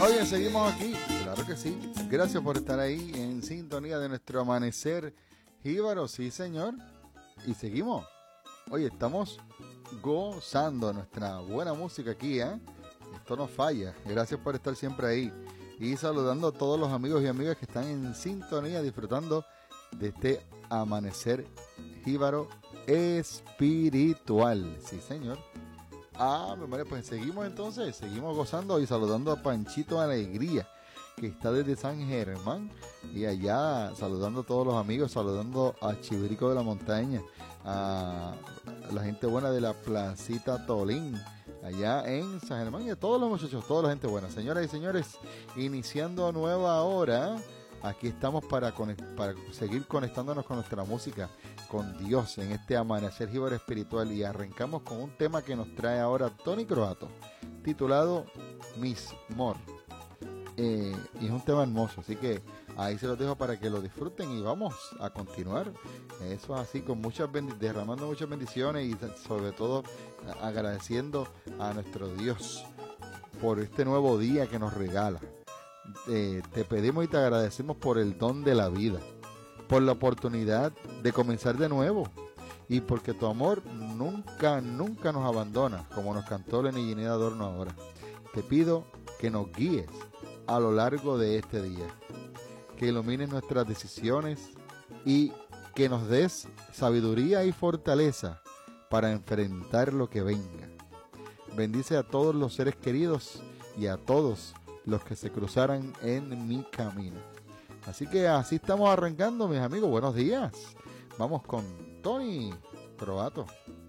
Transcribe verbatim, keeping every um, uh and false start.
Oye, seguimos aquí, claro que sí. Gracias por estar ahí en sintonía de nuestro amanecer jíbaro, sí señor. Y seguimos. Oye, estamos gozando nuestra buena música aquí, ¿eh? Esto no falla. Gracias por estar siempre ahí. Y saludando a todos los amigos y amigas que están en sintonía disfrutando de este amanecer jíbaro espiritual. Sí, señor. Ah, pues seguimos entonces, seguimos gozando y saludando a Panchito Alegría, que está desde San Germán, y allá saludando a todos los amigos, saludando a Chivirico de la Montaña, a la gente buena de la Placita Tolín, allá en San Germán, y a todos los muchachos, toda la gente buena. Señoras y señores, iniciando nueva hora, aquí estamos para, para seguir conectándonos con nuestra música, con Dios en este amanecer jíbaro espiritual, y arrancamos con un tema que nos trae ahora Tony Croato, titulado Mismor. Eh, y es un tema hermoso, así que ahí se los dejo para que lo disfruten y vamos a continuar. Eso así, con muchas bendi- derramando muchas bendiciones y sobre todo agradeciendo a nuestro Dios por este nuevo día que nos regala. Eh, te pedimos y te agradecemos por el don de la vida, por la oportunidad de comenzar de nuevo y porque tu amor nunca, nunca nos abandona, como nos cantó Lenny Gineda Adorno ahora. Te pido que nos guíes a lo largo de este día, que ilumines nuestras decisiones y que nos des sabiduría y fortaleza para enfrentar lo que venga. Bendice a todos los seres queridos y a todos los que se cruzaran en mi camino. Así que así estamos arrancando, mis amigos. Buenos días. Vamos con Tony Croato.